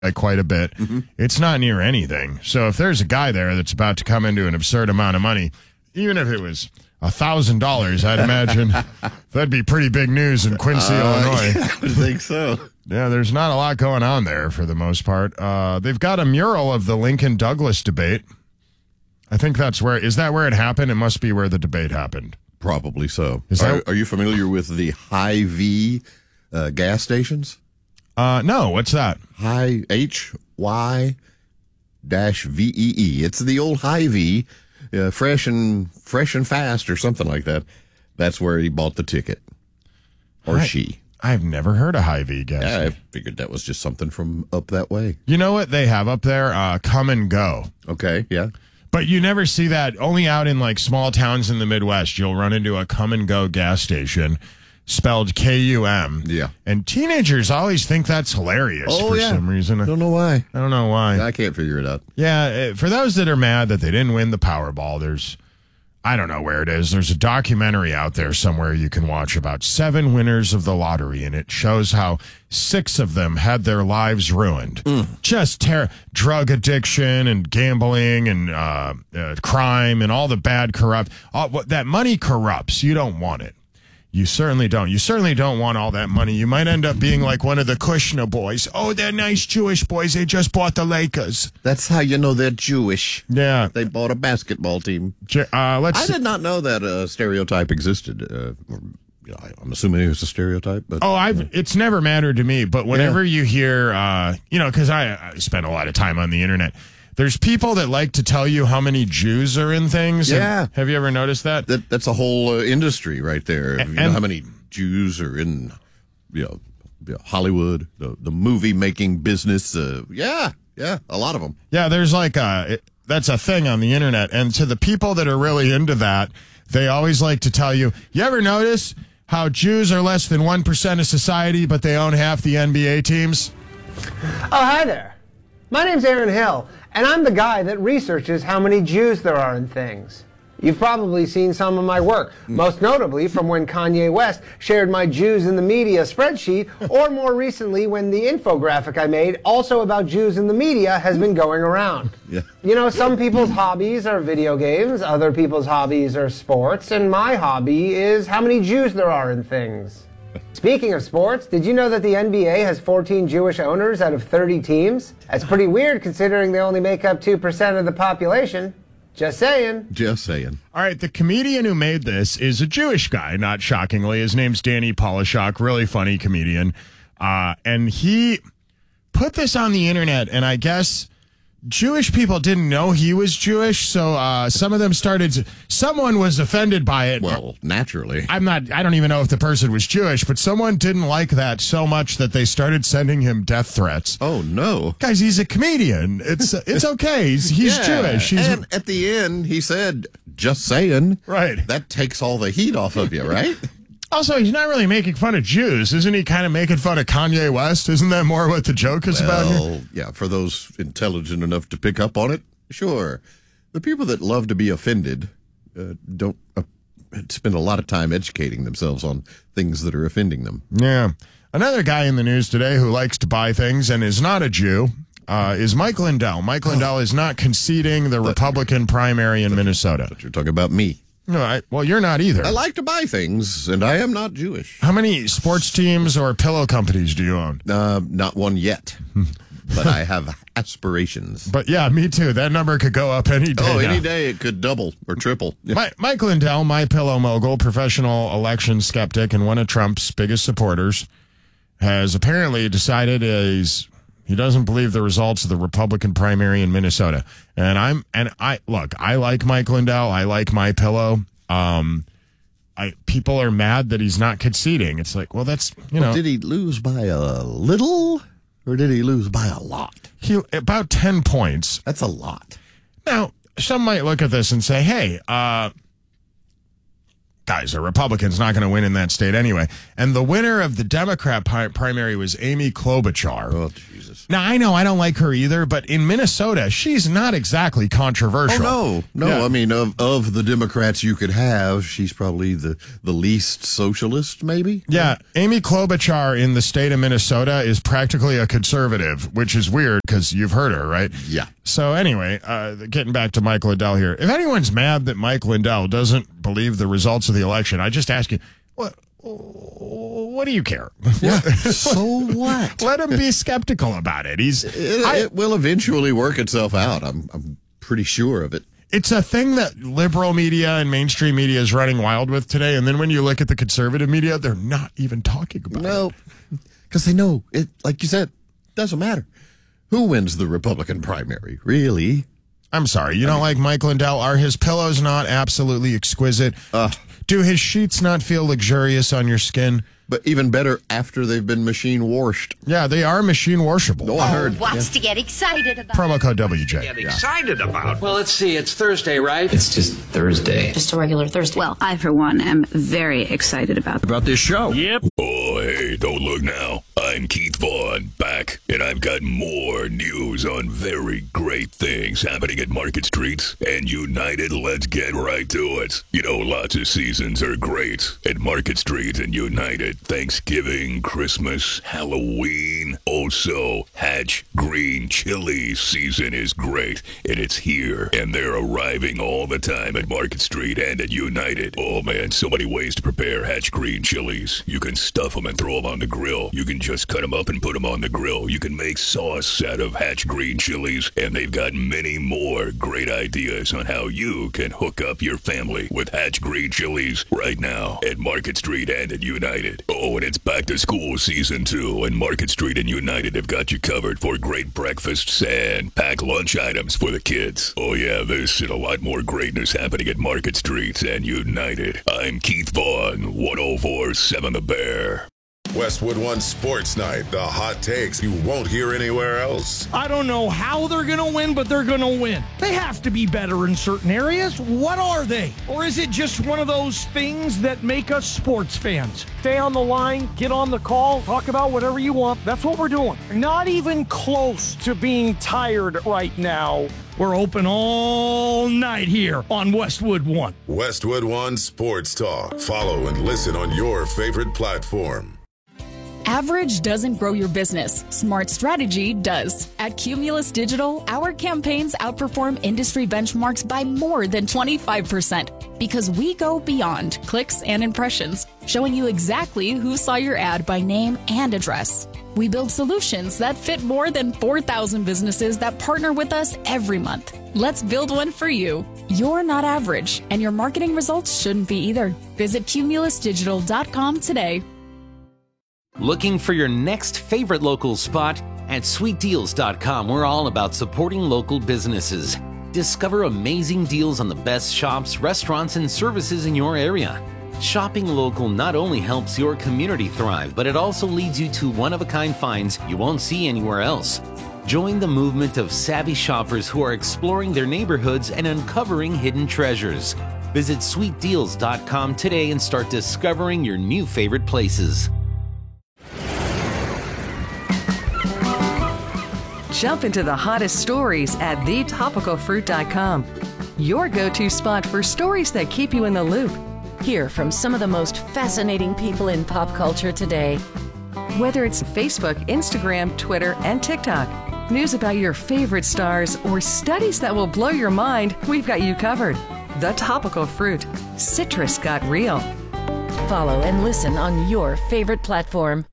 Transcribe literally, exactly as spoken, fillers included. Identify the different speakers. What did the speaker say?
Speaker 1: like quite a bit. Mm-hmm. It's not near anything. So if there's a guy there that's about to come into an absurd amount of money, even if it was a thousand dollars, I'd imagine that'd be pretty big news in Quincy, uh, Illinois.
Speaker 2: Yeah, I would think so.
Speaker 1: Yeah, there's not a lot going on there for the most part. Uh, they've got a mural of the Lincoln Douglas debate. I think that's where, is that where it happened? It must be where the debate happened.
Speaker 2: Probably so.
Speaker 1: Is
Speaker 2: are,
Speaker 1: that,
Speaker 2: are you familiar with the Hy-Vee uh, gas stations?
Speaker 1: Uh, no, what's that?
Speaker 2: Hy, H Y dash V E E. It's the old Hy-Vee, uh, fresh and fresh and fast or something like that. That's where he bought the ticket. Or
Speaker 1: I,
Speaker 2: she.
Speaker 1: I've never heard of Hy-Vee gas.
Speaker 2: Yeah, I figured that was just something from up that way.
Speaker 1: You know what they have up there? Uh, Come and Go.
Speaker 2: Okay, yeah.
Speaker 1: But you never see that. Only out in like small towns in the Midwest, you'll run into a Come and Go gas station, spelled K U M.
Speaker 2: Yeah.
Speaker 1: And teenagers always think that's hilarious
Speaker 2: oh,
Speaker 1: for
Speaker 2: yeah.
Speaker 1: some reason.
Speaker 2: I don't know why.
Speaker 1: I don't know why.
Speaker 2: I can't figure it out.
Speaker 1: Yeah, for those that are mad that they didn't win the Powerball, there's, I don't know where it is. There's a documentary out there somewhere you can watch about seven winners of the lottery, and it shows how six of them had their lives ruined. Mm. Just ter- drug addiction and gambling and uh, uh, crime and all the bad corrupt. All, what, that money corrupts. You don't want it. You certainly don't. You certainly don't want all that money. You might end up being like one of the Kushner boys. Oh, they're nice Jewish boys. They just bought the Lakers.
Speaker 2: That's how you know they're Jewish.
Speaker 1: Yeah.
Speaker 2: They bought a basketball team.
Speaker 1: Uh, let's
Speaker 2: I did not know that uh, stereotype existed. Uh, I'm assuming it was a stereotype. But
Speaker 1: Oh, I've it's never mattered to me. But whenever yeah. you hear, uh, you know, because I, I spend a lot of time on the internet. There's people that like to tell you how many Jews are in things.
Speaker 2: Yeah.
Speaker 1: Have, have you ever noticed that?
Speaker 2: that that's a whole uh, industry right there.
Speaker 1: And,
Speaker 2: you know how many Jews are in, you know, you know Hollywood, the, the movie making business. Uh, yeah, yeah, a lot of them.
Speaker 1: Yeah, there's like a, it, that's a thing on the internet. And to the people that are really into that, they always like to tell you, you ever notice how Jews are less than one percent of society, but they own half the N B A teams?
Speaker 3: Oh, hi there. My name's Aaron Hill, and I'm the guy that researches how many Jews there are in things. You've probably seen some of my work, most notably from when Kanye West shared my Jews in the media spreadsheet, or more recently when the infographic I made, also about Jews in the media, has been going around.
Speaker 2: Yeah.
Speaker 3: You know, some people's hobbies are video games, other people's hobbies are sports, and my hobby is how many Jews there are in things. Speaking of sports, did you know that the N B A has fourteen Jewish owners out of thirty teams? That's pretty weird considering they only make up two percent of the population. Just saying.
Speaker 2: Just saying.
Speaker 1: All right, the comedian who made this is a Jewish guy, not shockingly. His name's Danny Polishuk, really funny comedian. Uh, and he put this on the internet, and I guess Jewish people didn't know he was Jewish, so uh, some of them started, someone was offended by it.
Speaker 2: Well, naturally.
Speaker 1: I'm not, I don't even know if the person was Jewish, but someone didn't like that so much that they started sending him death threats.
Speaker 2: Oh, no.
Speaker 1: Guys, he's a comedian. It's it's okay. He's, he's
Speaker 2: yeah.
Speaker 1: Jewish. He's,
Speaker 2: and at the end, he said, just saying.
Speaker 1: Right.
Speaker 2: That takes all the heat off of you, right?
Speaker 1: Also, he's not really making fun of Jews. Isn't he kind of making fun of Kanye West? Isn't that more what the joke is
Speaker 2: well,
Speaker 1: about here?
Speaker 2: Yeah, for those intelligent enough to pick up on it, sure. The people that love to be offended uh, don't uh, spend a lot of time educating themselves on things that are offending them.
Speaker 1: Yeah. Another guy in the news today who likes to buy things and is not a Jew uh, is Mike Lindell. Mike Lindell is not conceding the Republican primary in Minnesota.
Speaker 2: But you're talking about me.
Speaker 1: No, I, well, you're not either.
Speaker 2: I like to buy things, and I am not Jewish.
Speaker 1: How many sports teams or pillow companies do you own?
Speaker 2: Uh, not one yet, but I have aspirations.
Speaker 1: But yeah, me too. That number could go up any day.
Speaker 2: Oh,
Speaker 1: now.
Speaker 2: any day it could double or triple.
Speaker 1: My, Mike Lindell, my pillow mogul, professional election skeptic, and one of Trump's biggest supporters, has apparently decided he's he doesn't believe the results of the Republican primary in Minnesota. And I'm and I look, I like Mike Lindell. I like my pillow. Um, I people are mad that he's not conceding. It's like, well, that's you
Speaker 2: well,
Speaker 1: know.
Speaker 2: Did he lose by a little, or did he lose by a lot?
Speaker 1: He about ten points.
Speaker 2: That's a lot.
Speaker 1: Now, some might look at this and say, hey, uh, guys, a Republican's not going to win in that state anyway. And the winner of the Democrat pi- primary was Amy Klobuchar.
Speaker 2: Oh, Jesus.
Speaker 1: Now, I know I don't like her either, but in Minnesota, she's not exactly controversial.
Speaker 2: Oh, no. No,
Speaker 1: Yeah.
Speaker 2: I mean, of, of the Democrats you could have, she's probably the, the least socialist, maybe?
Speaker 1: Yeah, Amy Klobuchar in the state of Minnesota is practically a conservative, which is weird because you've heard her, right?
Speaker 2: Yeah.
Speaker 1: So anyway, uh, getting back to Mike Lindell here. If anyone's mad that Mike Lindell doesn't believe the results of the election, I just ask you, what, what do you care?
Speaker 2: Yeah. So what?
Speaker 1: Let him be skeptical about it. He's
Speaker 2: It,
Speaker 1: I-
Speaker 2: it will eventually work itself out. I'm, I'm pretty sure of it.
Speaker 1: It's a thing that liberal media and mainstream media is running wild with today. And then when you look at the conservative media, they're not even talking about it.
Speaker 2: No, because they know it, like you said, doesn't matter. Who wins the Republican primary, really?
Speaker 1: I'm sorry. You don't like Mike Lindell? Are his pillows not absolutely exquisite?
Speaker 2: Uh,
Speaker 1: Do his sheets not feel luxurious on your skin?
Speaker 2: But even better after they've been machine washed.
Speaker 1: Yeah, they are machine washable.
Speaker 2: Oh, I heard.
Speaker 4: What's to get excited about?
Speaker 1: Promo code W J.
Speaker 5: Get excited about.
Speaker 6: Well, let's see. It's Thursday, right?
Speaker 7: It's just Thursday.
Speaker 4: Just a regular Thursday.
Speaker 8: Well, I, for one, am very excited about
Speaker 5: About this show.
Speaker 6: Yep.
Speaker 9: Oh, hey, don't look now. I'm Keith Vaughn, back, and I've got more news on very great things happening at Market Street and United. Let's get right to it. You know, lots of seasons are great at Market Street and United. Thanksgiving, Christmas, Halloween. Also, Hatch Green Chili season is great, and it's here, and they're arriving all the time at Market Street and at United. Oh, man, so many ways to prepare Hatch Green chilies. You can stuff them and throw them on the grill. You can just cut them up and put them on the grill. You can make sauce out of Hatch Green chilies, and they've got many more great ideas on how you can hook up your family with Hatch Green chilies right now at Market Street and at United. Oh, and it's back to school season too, and Market Street and United have got you covered for great breakfasts and pack lunch items for the kids. Oh yeah, this and a lot more greatness happening at Market Street and United. I'm Keith Vaughn, one oh four point seven The Bear.
Speaker 10: Westwood One Sports Night, the hot takes you won't hear anywhere else.
Speaker 6: I don't know how they're going to win, but they're going to win. They have to be better in certain areas. What are they? Or is it just one of those things that make us sports fans? Stay on the line, get on the call, talk about whatever you want. That's what we're doing. Not even close to being tired right now. We're open all night here on Westwood One.
Speaker 10: Westwood One Sports Talk. Follow and listen on your favorite platform.
Speaker 11: Average doesn't grow your business. Smart strategy does. At Cumulus Digital, our campaigns outperform industry benchmarks by more than twenty-five percent because we go beyond clicks and impressions, showing you exactly who saw your ad by name and address. We build solutions that fit more than four thousand businesses that partner with us every month. Let's build one for you. You're not average, and your marketing results shouldn't be either. Visit cumulus digital dot com today.
Speaker 12: Looking for your next favorite local spot? At sweet deals dot com, we're all about supporting local businesses. Discover amazing deals on the best shops, restaurants, and services in your area. Shopping local not only helps your community thrive, but it also leads you to one-of-a-kind finds you won't see anywhere else. Join the movement of savvy shoppers who are exploring their neighborhoods and uncovering hidden treasures. Visit sweet deals dot com today and start discovering your new favorite places.
Speaker 13: Jump into the hottest stories at the topical fruit dot com. Your go-to spot for stories that keep you in the loop.
Speaker 4: Hear from some of the most fascinating people in pop culture today.
Speaker 13: Whether it's Facebook, Instagram, Twitter, and TikTok, news about your favorite stars, or studies that will blow your mind, we've got you covered. The Topical Fruit. Citrus got real.
Speaker 4: Follow and listen on your favorite platform.